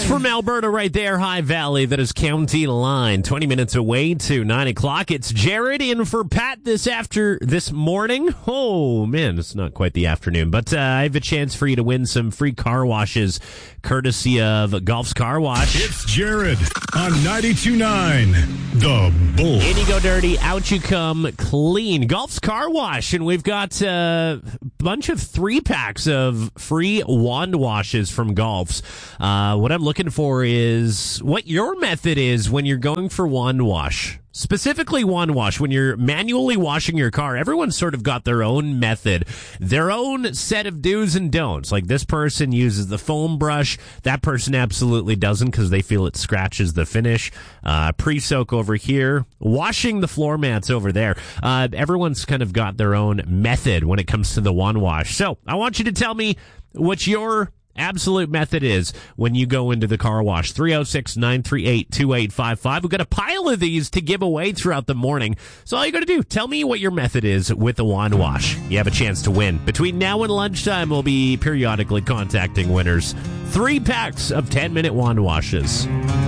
from Alberta right there, High Valley. That is County Line. 20 minutes away to 9 o'clock. It's Jared in for Pat this morning. Oh, man, it's not quite the afternoon. But I have a chance for you to win some free car washes courtesy of Golf's Car Wash. It's Jared on 92.9 The Bull. In you go dirty, out you come clean. Golf's Car Wash. And we've got a bunch of 3-packs of free wand washes from Golf's. What I'm looking for is what your method is when you're going for wand wash. Specifically wand wash, when you're manually washing your car, everyone's sort of got their own method, their own set of do's and don'ts. Like this person uses the foam brush. That person absolutely doesn't because they feel it scratches the finish. Pre-soak over here. Washing the floor mats over there. Everyone's kind of got their own method when it comes to the wand wash. So I want you to tell me what your absolute method is when you go into the car wash. 306-938-2855. We've got a pile of these to give away throughout the morning. So all you got to do, tell me what your method is with the wand wash. You have a chance to win. Between now and lunchtime, we'll be periodically contacting winners. 3 packs of 10-minute wand washes.